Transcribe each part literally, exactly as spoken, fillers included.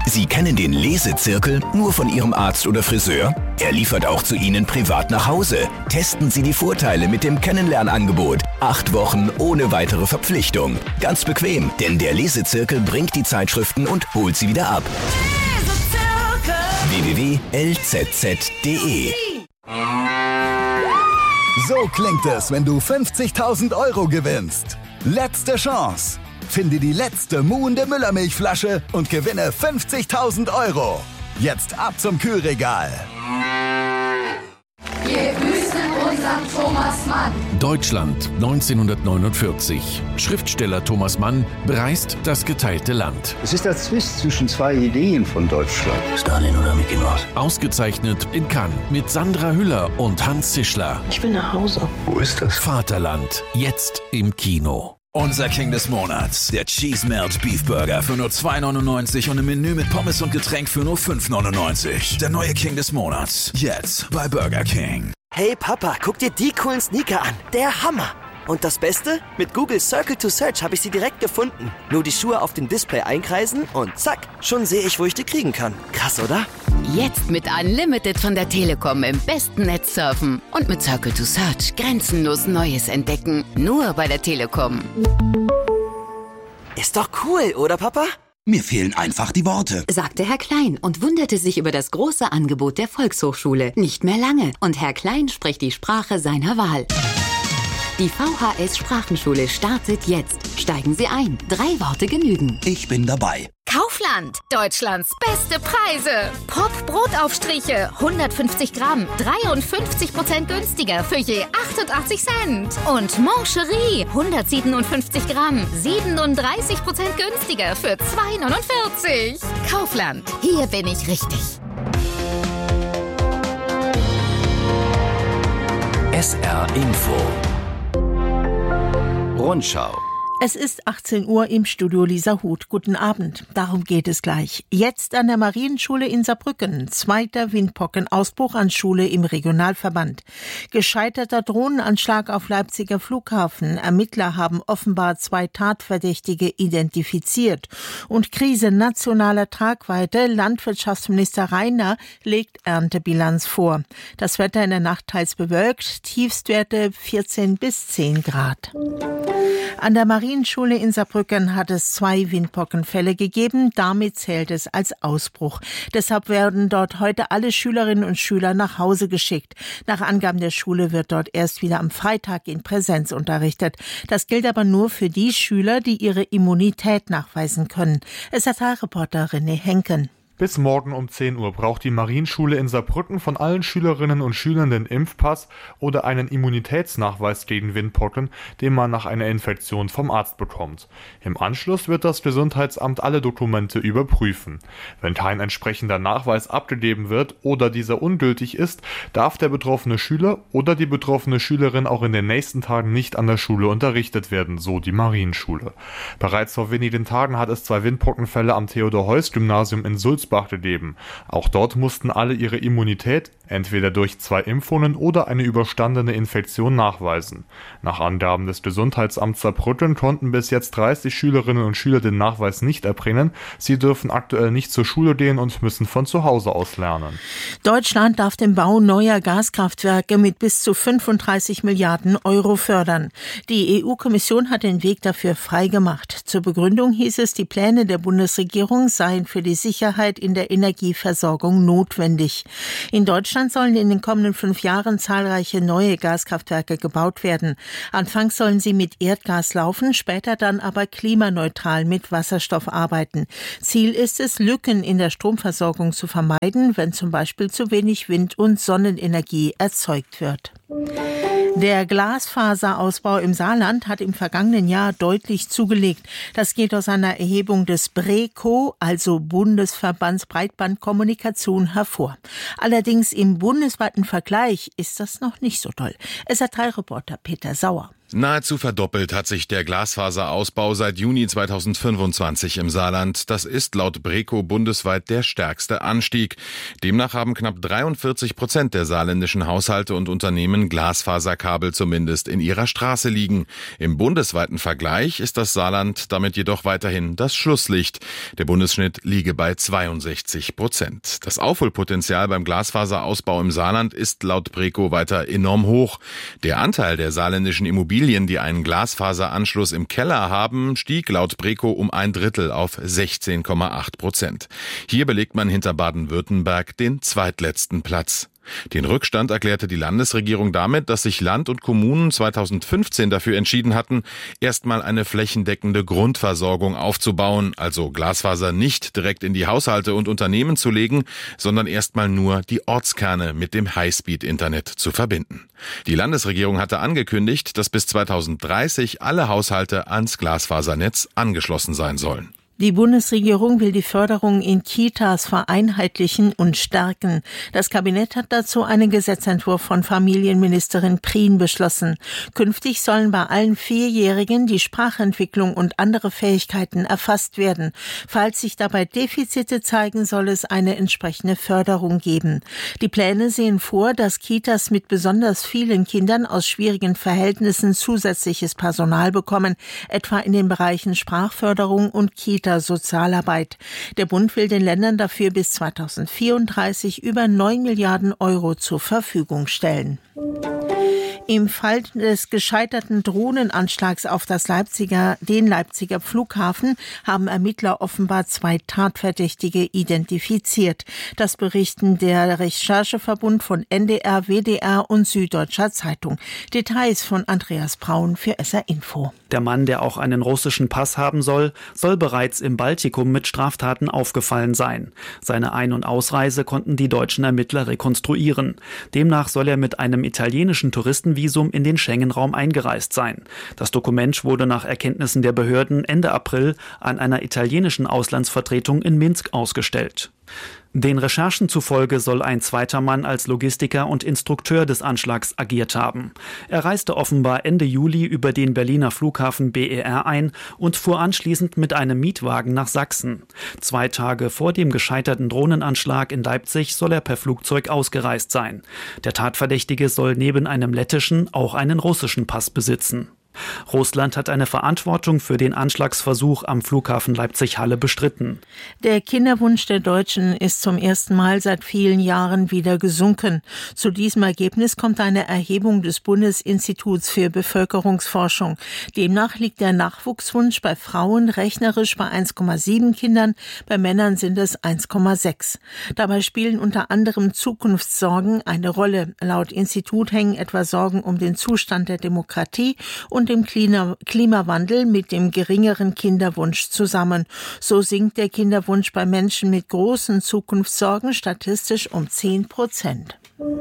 Sie kennen den Lesezirkel nur von Ihrem Arzt oder Friseur? Er liefert auch zu Ihnen privat nach Hause. Testen Sie die Vorteile mit dem Kennenlernangebot. Acht Wochen ohne weitere Verpflichtung. Ganz bequem, denn der Lesezirkel bringt die Zeitschriften und holt sie wieder ab. w w w punkt l z z punkt d e So klingt es, wenn du fünfzigtausend Euro gewinnst. Letzte Chance. Finde die letzte muhende Müllermilchflasche und gewinne fünfzigtausend Euro. Jetzt ab zum Kühlregal. Wir grüßen unseren Thomas Mann. Deutschland neunzehnhundertneunundvierzig. Schriftsteller Thomas Mann bereist das geteilte Land. Es ist der Zwist zwischen zwei Ideen von Deutschland. Stalin oder Mickey Mouse? Ausgezeichnet in Cannes mit Sandra Hüller und Hans Zischler. Ich will nach Hause. Wo ist das? Vaterland, jetzt im Kino. Unser King des Monats, der Cheese Melt Beef Burger für nur zwei neunundneunzig und ein Menü mit Pommes und Getränk für nur fünf neunundneunzig. Der neue King des Monats, jetzt bei Burger King. Hey Papa, guck dir die coolen Sneaker an. Der Hammer. Und das Beste? Mit Google Circle to Search habe ich sie direkt gefunden. Nur die Schuhe auf dem Display einkreisen und zack, schon sehe ich, wo ich die kriegen kann. Krass, oder? Jetzt mit Unlimited von der Telekom im besten Netz surfen. Und mit Circle to Search grenzenlos Neues entdecken. Nur bei der Telekom. Ist doch cool, oder Papa? Mir fehlen einfach die Worte, sagte Herr Klein und wunderte sich über das große Angebot der Volkshochschule. Nicht mehr lange. Und Herr Klein spricht die Sprache seiner Wahl. Die V H S Sprachenschule startet jetzt. Steigen Sie ein. Drei Worte genügen. Ich bin dabei. Kaufland. Deutschlands beste Preise. Pop-Brotaufstriche. hundertfünfzig Gramm. dreiundfünfzig Prozent günstiger für je achtundachtzig Cent. Und Mancherie. hundertsiebenundfünfzig Gramm. siebenunddreißig Prozent günstiger für zwei neunundvierzig. Kaufland. Hier bin ich richtig. S R Info. Rundschau. Es ist achtzehn Uhr im Studio Lisa Huth. Guten Abend. Darum geht es gleich. Jetzt an der Marienschule in Saarbrücken. Zweiter Windpockenausbruch an Schule im Regionalverband. Gescheiterter Drohnenanschlag auf Leipziger Flughafen. Ermittler haben offenbar zwei Tatverdächtige identifiziert. Und Krise nationaler Tragweite. Landwirtschaftsminister Rainer legt Erntebilanz vor. Das Wetter in der Nacht teils bewölkt. Tiefstwerte vierzehn bis zehn Grad. An der Marienschule in Saarbrücken hat es zwei Windpockenfälle gegeben. Damit zählt es als Ausbruch. Deshalb werden dort heute alle Schülerinnen und Schüler nach Hause geschickt. Nach Angaben der Schule wird dort erst wieder am Freitag in Präsenz unterrichtet. Das gilt aber nur für die Schüler, die ihre Immunität nachweisen können. Es hat Reporter René Henken. Bis morgen um zehn Uhr braucht die Marienschule in Saarbrücken von allen Schülerinnen und Schülern den Impfpass oder einen Immunitätsnachweis gegen Windpocken, den man nach einer Infektion vom Arzt bekommt. Im Anschluss wird das Gesundheitsamt alle Dokumente überprüfen. Wenn kein entsprechender Nachweis abgegeben wird oder dieser ungültig ist, darf der betroffene Schüler oder die betroffene Schülerin auch in den nächsten Tagen nicht an der Schule unterrichtet werden, so die Marienschule. Bereits vor wenigen Tagen hat es zwei Windpockenfälle am Theodor-Heuss-Gymnasium in Sulzbach gegeben. Auch dort mussten alle ihre Immunität entweder durch zwei Impfungen oder eine überstandene Infektion nachweisen. Nach Angaben des Gesundheitsamts Saarbrücken konnten bis jetzt dreißig Schülerinnen und Schüler den Nachweis nicht erbringen. Sie dürfen aktuell nicht zur Schule gehen und müssen von zu Hause aus lernen. Deutschland darf den Bau neuer Gaskraftwerke mit bis zu fünfunddreißig Milliarden Euro fördern. Die E U-Kommission hat den Weg dafür freigemacht. Zur Begründung hieß es, die Pläne der Bundesregierung seien für die Sicherheit in der Energieversorgung notwendig. In Deutschland sollen in den kommenden fünf Jahren zahlreiche neue Gaskraftwerke gebaut werden. Anfangs sollen sie mit Erdgas laufen, später dann aber klimaneutral mit Wasserstoff arbeiten. Ziel ist es, Lücken in der Stromversorgung zu vermeiden, wenn zum Beispiel zu wenig Wind- und Sonnenenergie erzeugt wird. Der Glasfaserausbau im Saarland hat im vergangenen Jahr deutlich zugelegt. Das geht aus einer Erhebung des BREKO, also Bundesverbands Breitbandkommunikation, hervor. Allerdings im bundesweiten Vergleich ist das noch nicht so toll. S R drei Reporter Peter Sauer. Nahezu verdoppelt hat sich der Glasfaserausbau seit Juni zweitausendfünfundzwanzig im Saarland. Das ist laut BREKO bundesweit der stärkste Anstieg. Demnach haben knapp dreiundvierzig Prozent der saarländischen Haushalte und Unternehmen Glasfaserkabel zumindest in ihrer Straße liegen. Im bundesweiten Vergleich ist das Saarland damit jedoch weiterhin das Schlusslicht. Der Bundesschnitt liege bei zweiundsechzig Prozent. Das Aufholpotenzial beim Glasfaserausbau im Saarland ist laut BREKO weiter enorm hoch. Der Anteil der saarländischen Immobilien, die einen Glasfaseranschluss im Keller haben, stieg laut BREKO um ein Drittel auf sechzehn Komma acht Prozent. Hier belegt man hinter Baden-Württemberg den zweitletzten Platz. Den Rückstand erklärte die Landesregierung damit, dass sich Land und Kommunen zweitausendfünfzehn dafür entschieden hatten, erstmal eine flächendeckende Grundversorgung aufzubauen, also Glasfaser nicht direkt in die Haushalte und Unternehmen zu legen, sondern erstmal nur die Ortskerne mit dem Highspeed-Internet zu verbinden. Die Landesregierung hatte angekündigt, dass bis zweitausenddreißig alle Haushalte ans Glasfasernetz angeschlossen sein sollen. Die Bundesregierung will die Förderung in Kitas vereinheitlichen und stärken. Das Kabinett hat dazu einen Gesetzentwurf von Familienministerin Prien beschlossen. Künftig sollen bei allen Vierjährigen die Sprachentwicklung und andere Fähigkeiten erfasst werden. Falls sich dabei Defizite zeigen, soll es eine entsprechende Förderung geben. Die Pläne sehen vor, dass Kitas mit besonders vielen Kindern aus schwierigen Verhältnissen zusätzliches Personal bekommen, etwa in den Bereichen Sprachförderung und Kita Sozialarbeit. Der Bund will den Ländern dafür bis zweitausendvierunddreißig über neun Milliarden Euro zur Verfügung stellen. Im Fall des gescheiterten Drohnenanschlags auf das Leipziger, den Leipziger Flughafen haben Ermittler offenbar zwei Tatverdächtige identifiziert. Das berichten der Rechercheverbund von N D R, W D R und Süddeutscher Zeitung. Details von Andreas Braun für S R Info. Der Mann, der auch einen russischen Pass haben soll, soll bereits im Baltikum mit Straftaten aufgefallen sein. Seine Ein- und Ausreise konnten die deutschen Ermittler rekonstruieren. Demnach soll er mit einem italienischen Touristenvisum in den Schengen-Raum eingereist sein. Das Dokument wurde nach Erkenntnissen der Behörden Ende April an einer italienischen Auslandsvertretung in Minsk ausgestellt. Den Recherchen zufolge soll ein zweiter Mann als Logistiker und Instrukteur des Anschlags agiert haben. Er reiste offenbar Ende Juli über den Berliner Flughafen B E R ein und fuhr anschließend mit einem Mietwagen nach Sachsen. Zwei Tage vor dem gescheiterten Drohnenanschlag in Leipzig soll er per Flugzeug ausgereist sein. Der Tatverdächtige soll neben einem lettischen auch einen russischen Pass besitzen. Russland hat eine Verantwortung für den Anschlagsversuch am Flughafen Leipzig-Halle bestritten. Der Kinderwunsch der Deutschen ist zum ersten Mal seit vielen Jahren wieder gesunken. Zu diesem Ergebnis kommt eine Erhebung des Bundesinstituts für Bevölkerungsforschung. Demnach liegt der Nachwuchswunsch bei Frauen rechnerisch bei eins Komma sieben Kindern, bei Männern sind es eins Komma sechs. Dabei spielen unter anderem Zukunftssorgen eine Rolle. Laut Institut hängen etwa Sorgen um den Zustand der Demokratie und dem Klimawandel mit dem geringeren Kinderwunsch zusammen. So sinkt der Kinderwunsch bei Menschen mit großen Zukunftssorgen statistisch um zehn Prozent.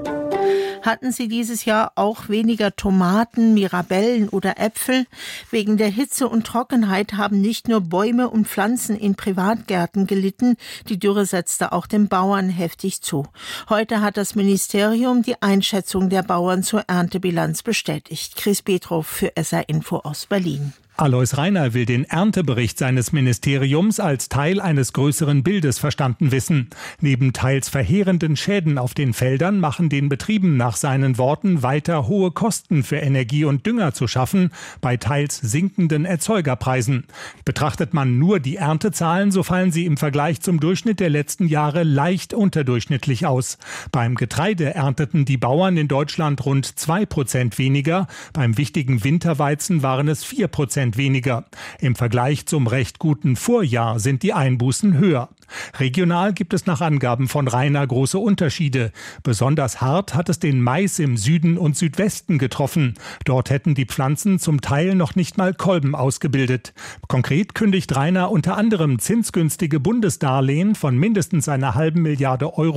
Hatten Sie dieses Jahr auch weniger Tomaten, Mirabellen oder Äpfel? Wegen der Hitze und Trockenheit haben nicht nur Bäume und Pflanzen in Privatgärten gelitten, die Dürre setzte auch den Bauern heftig zu. Heute hat das Ministerium die Einschätzung der Bauern zur Erntebilanz bestätigt. Chris Petrow für S R Info aus Berlin. Alois Rainer will den Erntebericht seines Ministeriums als Teil eines größeren Bildes verstanden wissen. Neben teils verheerenden Schäden auf den Feldern machen den Betrieben nach seinen Worten weiter hohe Kosten für Energie und Dünger zu schaffen, bei teils sinkenden Erzeugerpreisen. Betrachtet man nur die Erntezahlen, so fallen sie im Vergleich zum Durchschnitt der letzten Jahre leicht unterdurchschnittlich aus. Beim Getreide ernteten die Bauern in Deutschland rund zwei Prozent weniger, beim wichtigen Winterweizen waren es vier Prozent weniger. Im Vergleich zum recht guten Vorjahr sind die Einbußen höher. Regional gibt es nach Angaben von Rainer große Unterschiede. Besonders hart hat es den Mais im Süden und Südwesten getroffen. Dort hätten die Pflanzen zum Teil noch nicht mal Kolben ausgebildet. Konkret kündigt Rainer unter anderem zinsgünstige Bundesdarlehen von mindestens einer halben Milliarde Euro